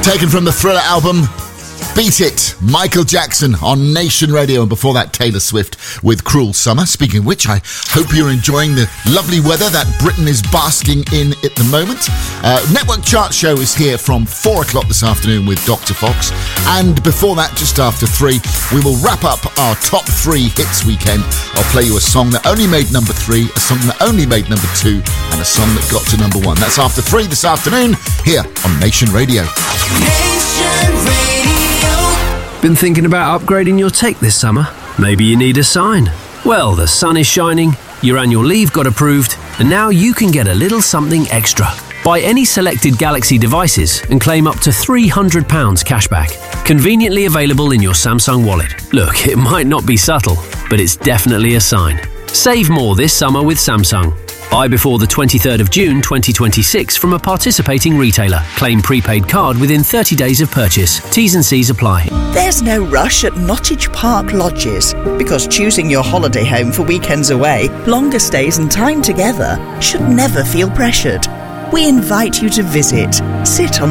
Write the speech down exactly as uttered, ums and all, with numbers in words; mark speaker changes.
Speaker 1: Taken from the Thriller album, Beat It, Michael Jackson on Nation Radio, and before that Taylor Swift with Cruel Summer. Speaking of which, I hope you're enjoying the lovely weather that Britain is basking in at the moment. Uh, Network Chart Show is here from four o'clock this afternoon with Doctor Fox, and before that, just after three, we will wrap up our top three hits weekend. I'll play you a song that only made number three, a song that only made number two, and a song that got to number one. That's after three this afternoon here on Nation Radio.
Speaker 2: Nation Radio.
Speaker 3: Been thinking about upgrading your tech this summer? Maybe you need a sign. Well, the sun is shining, your annual leave got approved, and now you can get a little something extra. Buy any selected Galaxy devices and claim up to three hundred pounds cashback. Conveniently available in your Samsung wallet. Look, it might not be subtle, but it's definitely a sign. Save more this summer with Samsung. Buy before the twenty-third of June twenty twenty-six from a participating retailer. Claim prepaid card within thirty days of purchase. T's and C's apply.
Speaker 4: There's no rush at Nottage Park Lodges, because choosing your holiday home for weekends away, longer stays and time together should never feel pressured. We invite you to visit, sit on